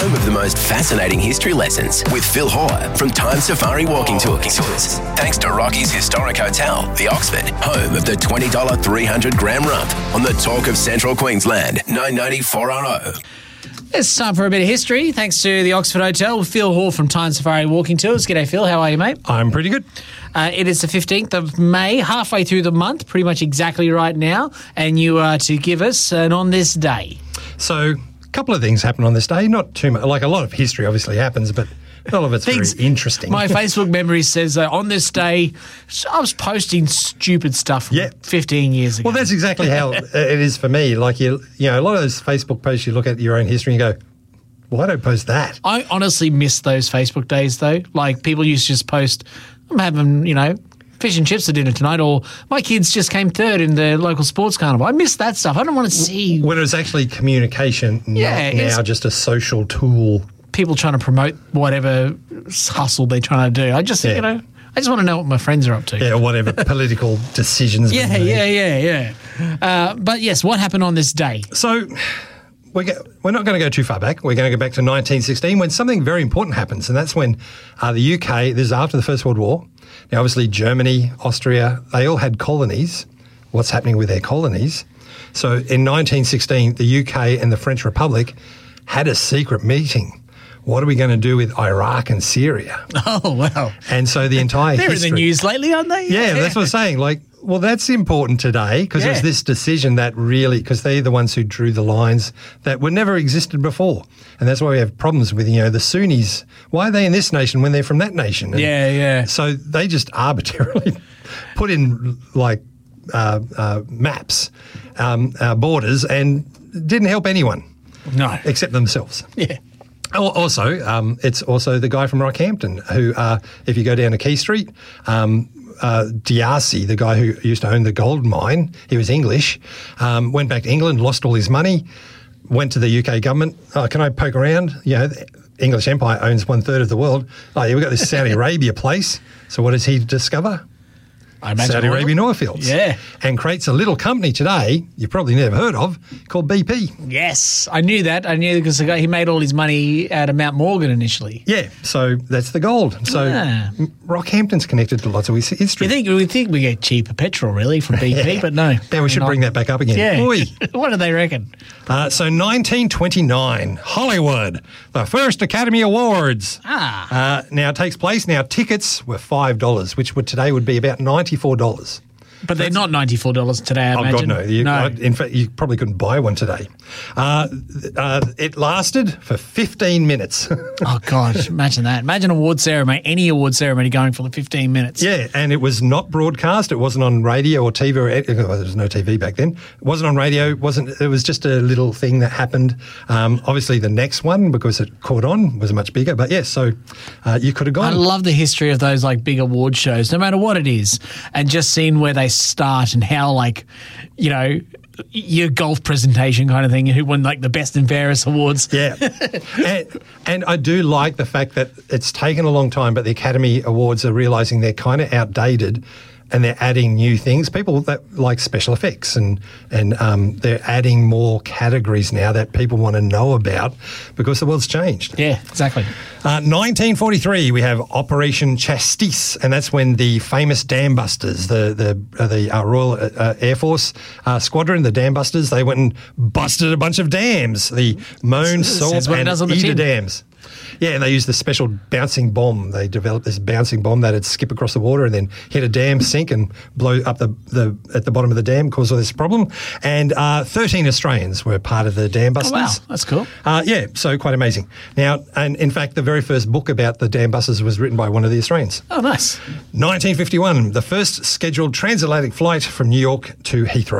home of the most fascinating history lessons with Phil Hoare from Time Safari Walking Tours. Thanks to Rocky's Historic Hotel, the Oxford, home of the $20 300 gram rump on the Talk of Central Queensland, 990 4RO. It's time for a bit of history, thanks to the Oxford Hotel with Phil Hoare from Time Safari Walking Tours. G'day, Phil. How are you, mate? I'm pretty good. It is the 15th of May, halfway through the month, pretty much exactly right now, and you are to give us an on this day. So, a couple of things happen on this day. Not too much. Like, a lot of history obviously happens, but all of it's very interesting. My Facebook memory says on this day, I was posting stupid stuff from 15 years ago. Well, that's exactly how it is for me. Like, you know, a lot of those Facebook posts, you look at your own history and you go, why don't I post that? I honestly miss those Facebook days, though. Like, people used to just post, I'm having, you know, fish and chips for dinner tonight, or my kids just came third in the local sports carnival. I miss that stuff. I don't want to see... When it was actually communication, not now just a social tool. People trying to promote whatever hustle they're trying to do. I just, you know, I just want to know what my friends are up to. Yeah, or whatever political decisions. Yeah. But yes, what happened on this day? So we're not going to go too far back. We're going to go back to 1916 when something very important happens, and that's when the UK, this is after the First World War. Now, obviously, Germany, Austria, they all had colonies. What's happening with their colonies? So in 1916, the UK and the French Republic had a secret meeting. What are we going to do with Iraq and Syria? Oh, wow. And so the entire They're history... in the news lately, aren't they? Yeah, that's what I'm saying. Like, well, that's important today because it was this decision that really... Because they're the ones who drew the lines that were never existed before. And that's why we have problems with, you know, the Sunnis. Why are they in this nation when they're from that nation? And so they just arbitrarily put in, like, maps, borders, and didn't help anyone. No. Except themselves. Yeah. Also, it's also the guy from Rockhampton who, if you go down to Key Street, D'Arcy, the guy who used to own the gold mine, he was English, went back to England, lost all his money, went to the UK government. Can I poke around? You know, the English Empire owns 1/3 of the world. Oh, yeah, we've got this Saudi Arabia place. So what does he discover? Saudi Arabian oil fields. Yeah. And creates a little company today you've probably never heard of called BP. Yes, I knew that. I knew because he made all his money out of Mount Morgan initially. Yeah, so that's the gold. So Rockhampton's connected to lots of history. We think we get cheaper petrol, really, from BP, but no. Yeah, we should bring that back up again. Yeah. Oi. What do they reckon? So 1929, Hollywood, the first Academy Awards. Now it takes place. Now tickets were $5, which today would be about $94. But they're not $94 today, I imagine. God, no. In fact, you probably couldn't buy one today. It lasted for 15 minutes. Oh, God, imagine that. Imagine any award ceremony going for the 15 minutes. Yeah, and it was not broadcast. It wasn't on radio or TV. There was no TV back then. It wasn't on radio. It was just a little thing that happened. Obviously, the next one, because it caught on, was much bigger. But, yes, so you could have gone. I love the history of those, like, big award shows, no matter what it is, and just seeing where they start and how, like, you know, your golf presentation kind of thing, who won, like, the best and fairest awards. Yeah. and I do like the fact that it's taken a long time, but the Academy Awards are realising they're kind of outdated and they're adding new things. People that like special effects and they're adding more categories now that people want to know about because the world's changed. Yeah, exactly. 1943, we have Operation Chastis, and that's when the famous Dam Busters, the Royal Air Force Squadron, the Dam Busters, they went and busted a bunch of dams, the Moan, Salt and Eder dams. Yeah, and they used the special bouncing bomb. They developed this bouncing bomb that'd skip across the water and then hit a dam, sink, and blow up at the bottom of the dam, cause all this problem. And 13 Australians were part of the Dam Busters. Oh, wow, that's cool. Yeah, so quite amazing. Now, and in fact, the very first book about the Dam Busters was written by one of the Australians. Oh, nice. 1951, the first scheduled transatlantic flight from New York to Heathrow.